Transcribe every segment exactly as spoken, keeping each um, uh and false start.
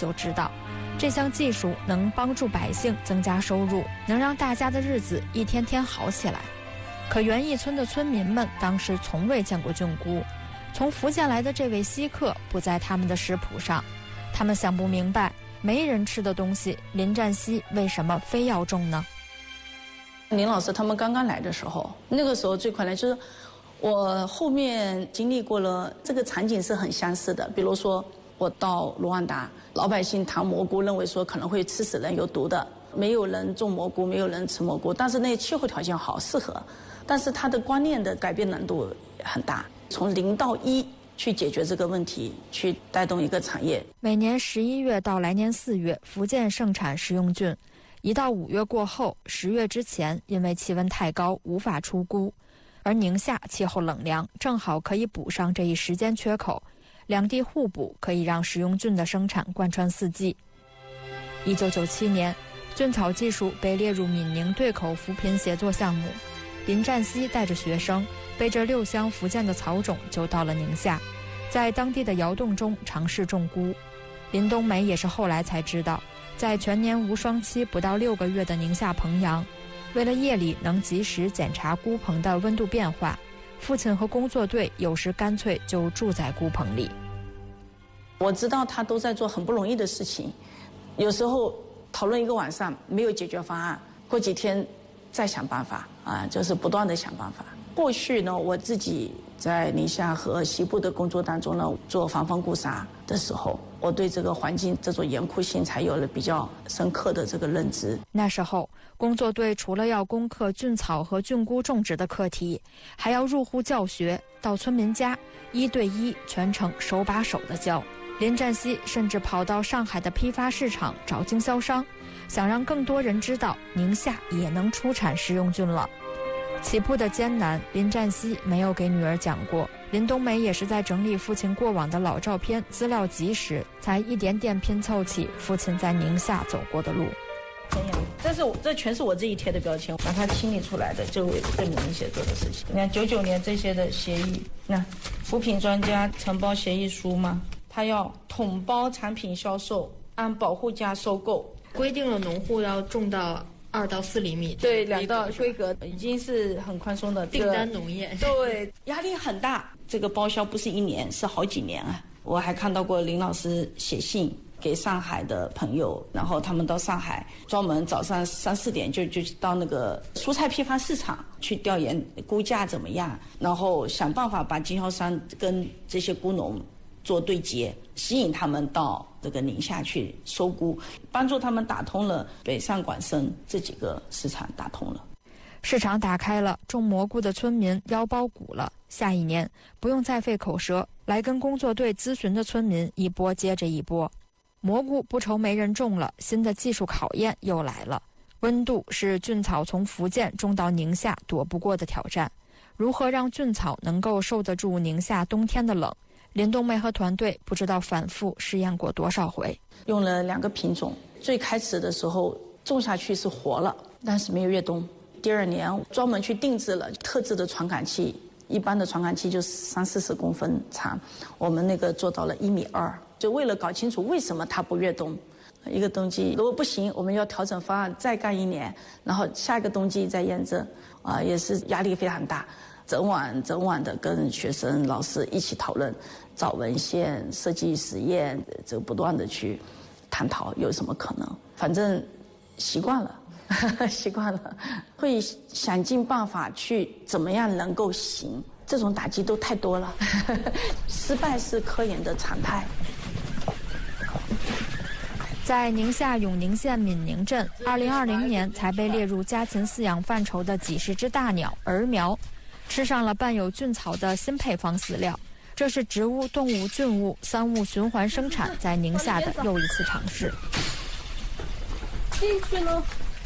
就知道，这项技术能帮助百姓增加收入，能让大家的日子一天天好起来。可园艺村的村民们当时从未见过菌菇，从福建来的这位稀客不在他们的食谱上，他们想不明白，没人吃的东西，林占西为什么非要种呢？ 林老师他们刚刚来的时候，那个时候最困难就是我后面经历过了，这个场景是很相似的。比如说我到卢旺达，老百姓谈蘑菇，认为说可能会吃死人有毒的，没有人种蘑菇，没有人吃蘑菇，但是那气候条件好适合，但是它的观念的改变难度很大，从零到一去解决这个问题，去带动一个产业。 每年十一月到来年四月，福建盛产食用菌，一到五月过后，十月之前，因为气温太高无法出菇，而宁夏气候冷凉，正好可以补上这一时间缺口，两地互补，可以让食用菌的生产贯穿四季。一九九七年，菌草技术被列入闽宁对口扶贫协作项目，林占西带着学生，背着六箱福建的草种就到了宁夏，在当地的窑洞中尝试种菇。林冬梅也是后来才知道，在全年无霜期不到六个月的宁夏彭阳，为了夜里能及时检查菇棚的温度变化，父亲和工作队有时干脆就住在菇棚里。 我知道他都在做很不容易的事情，有时候讨论一个晚上没有解决方案，过几天再想办法啊，就是不断的想办法。过去呢，我自己在宁夏和西部的工作当中呢，做防风固沙的时候，我对这个环境这种严酷性才有了比较深刻的这个认知。 那时候工作队除了要攻克菌草和菌菇种植的课题，还要入户教学，到村民家一对一全程手把手的教。林占西甚至跑到上海的批发市场找经销商，想让更多人知道宁夏也能出产食用菌了。起步的艰难，林占西没有给女儿讲过。林冬梅也是在整理父亲过往的老照片资料集时，才一点点拼凑起父亲在宁夏走过的路。 这是我这全是我自己贴的标签，把它清理出来的，就为对民营协作的事情。你看九九年这些的协议，那扶贫专家承包协议书嘛，他要统包产品销售，按保护价收购， 规定了农户要种到二到四厘米， 对，两到规格已经是很宽松的订单农业， 对，压力很大。这个包销不是一年，是好几年啊。我还看到过林老师写信给上海的朋友，然后他们到上海专门早上三四点就就到那个蔬菜批发市场去调研估价怎么样，然后想办法把经销商跟这些菇农做对接，吸引他们到这个宁夏去收菇，帮助他们打通了北上广深这几个市场，打通了。 市场打开了，种蘑菇的村民腰包鼓了。下一年不用再费口舌，来跟工作队咨询的村民一波接着一波。蘑菇不愁没人种了，新的技术考验又来了。温度是菌草从福建种到宁夏躲不过的挑战，如何让菌草能够受得住宁夏冬天的冷？林冬梅和团队不知道反复试验过多少回， 用了两个品种。最开始的时候种下去是活了，但是没有越冬。第二年专门去定制了特制的传感器，一般的传感器就三四十公分长，我们那个做到了一米二，就为了搞清楚为什么它不越冬。一个冬季如果不行，我们要调整方案，再干一年，然后下一个冬季再验证，啊，也是压力非常大。整晚整晚的跟学生老师一起讨论，找文献、设计实验，这个不断的去探讨有什么可能。反正习惯了。习惯了，会想尽办法去怎么样能够行，这种打击都太多了。失败是科研的常态。 在宁夏永宁县闽宁镇，二零二零年才被列入家禽饲养范畴的几十只大鸟儿苗，吃上了伴有菌草的新配方饲料。这是植物、动物、菌物三物循环生产在宁夏的又一次尝试。 进去呢。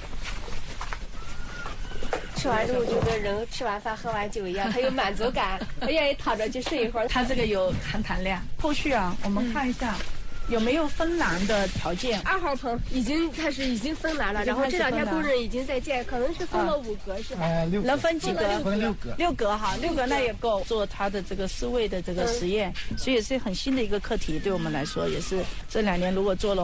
吃完之后就跟人吃完饭喝完酒一样，很有满足感，我愿意躺着去睡一会儿。 它这个有含糖量。后续啊，我们看一下。嗯，有没有分栏的条件？ 二号棚已经开始已经分栏了，然后这两天工人已经在建，可能是分了五格是吧？ 呃，六能分几格？ 分六格。 六格哈，六格那也够做它的这个饲喂的这个实验，所以是很新的一个课题，对我们来说也是这两年如果做了。